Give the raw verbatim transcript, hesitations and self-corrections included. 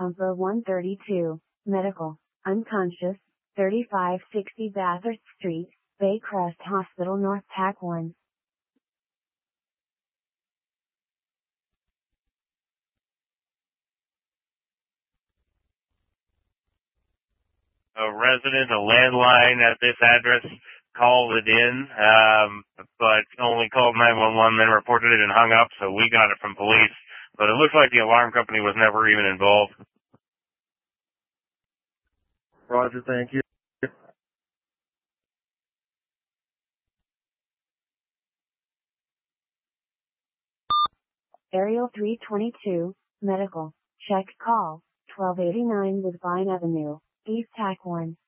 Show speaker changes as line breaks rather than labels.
Pumper one thirty-two, medical, unconscious, thirty-five sixty Bathurst Street, Baycrest Hospital North, P A C one.
A resident, a landline at this address, called it in, um, but only called nine one one, then reported it and hung up, so we got it from police. But it looks like the alarm company was never even involved.
Roger, thank you.
Ariel three twenty-two, medical, check call, twelve eighty-nine Woodbine Avenue, East P A C one.